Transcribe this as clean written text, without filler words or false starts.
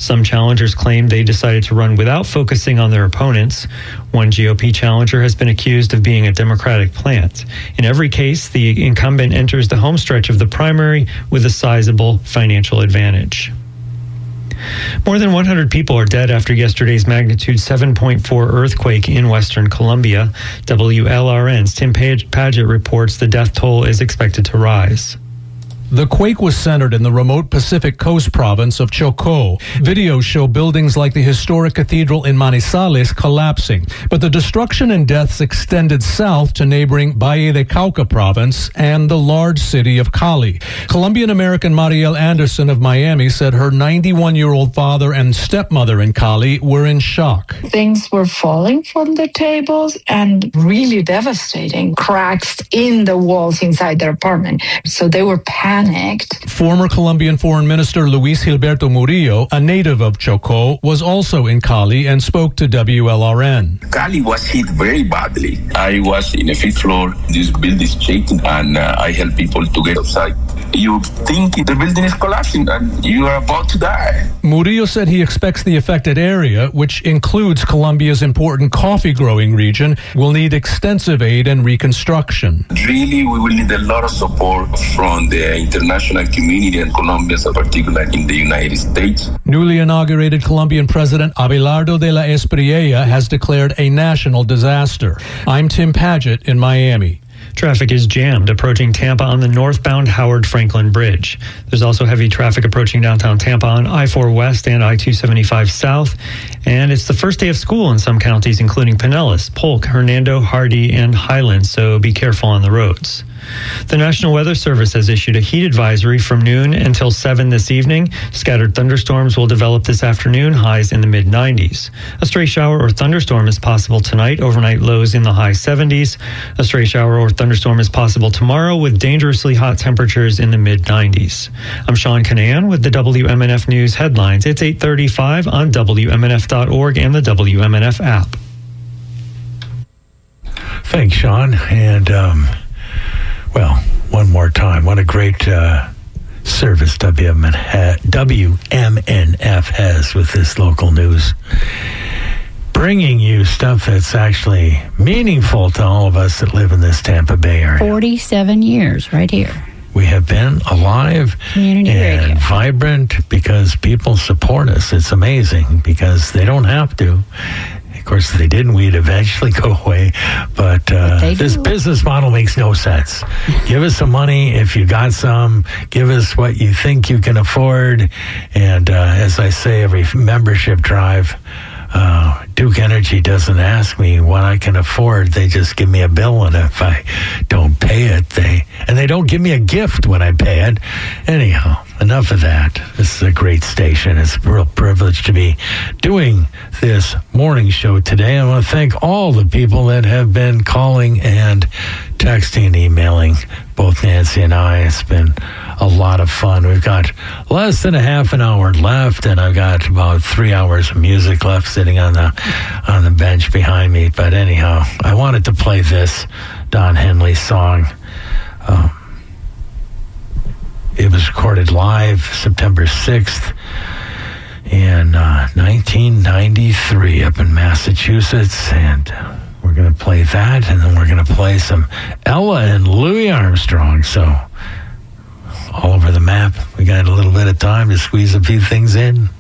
Some challengers claim they decided to run without focusing on their opponents. One GOP challenger has been accused of being a Democratic plant. In every case, the incumbent enters the home stretch of the primary with a sizable financial advantage. More than 100 people are dead after yesterday's magnitude 7.4 earthquake in Western Colombia. WLRN's Tim Paget reports the death toll is expected to rise. The quake was centered in the remote Pacific Coast province of Chocó. Videos show buildings like the historic cathedral in Manizales collapsing, but the destruction and deaths extended south to neighboring Valle de Cauca province and the large city of Cali. Colombian-American Mariel Anderson of Miami said her 91-year-old father and stepmother in Cali were in shock. Things were falling from the tables and really devastating. Cracks in the walls inside their apartment. So they were panicked. Former Colombian Foreign Minister Luis Gilberto Murillo, a native of Chocó, was also in Cali and spoke to WLRN. Cali was hit very badly. I was in the 5th floor. This building is shaking, and I help people to get outside. You think the building is collapsing and you are about to die. Murillo said he expects the affected area, which includes Colombia's important coffee growing region, will need extensive aid and reconstruction. Really, we will need a lot of support from the international community and Colombia, in particular in the United States. Newly inaugurated Colombian President Abelardo de la Espriella has declared a national disaster. I'm Tim Paget in Miami. Traffic is jammed approaching Tampa on the northbound Howard Franklin Bridge. There's also heavy traffic approaching downtown Tampa on I-4 West and I-275 South. And it's the first day of school in some counties, including Pinellas, Polk, Hernando, Hardy, and Highlands, so be careful on the roads. The National Weather Service has issued a heat advisory from noon until 7 this evening. Scattered thunderstorms will develop this afternoon, highs in the mid-90s. A stray shower or thunderstorm is possible tonight, overnight lows in the high 70s. A stray shower or thunderstorm is possible tomorrow with dangerously hot temperatures in the mid-90s. I'm Sean Kanahan with the WMNF News headlines. It's 8:35 on WMNF.org and the WMNF app. Thanks, Sean. And, well, one more time, what a great service WMNF has with this local news. Bringing you stuff that's actually meaningful to all of us that live in this Tampa Bay area. 47 years right here. We have been alive Community and radio. vibrant because people support us. It's amazing because they don't have to. Of course, if they didn't, we'd eventually go away. But this business model makes no sense. Give us some money if you got some. Give us what you think you can afford. And as I say, every membership drive, Duke Energy doesn't ask me what I can afford. They just give me a bill, and if I don't pay it, they don't give me a gift when I pay it. Anyhow, enough of that. This is a great station. It's a real privilege to be doing this morning show today. I want to thank all the people that have been calling and texting and emailing both Nancy and I. It's been a lot of fun. We've got less than a half an hour left, and I've got about 3 hours of music left sitting on the bench behind me. But anyhow, I wanted to play this Don Henley song. It was recorded live September 6th in 1993 up in Massachusetts, and we're going to play that, and then we're going to play some Ella and Louis Armstrong. So all over the map, we got a little bit of time to squeeze a few things in.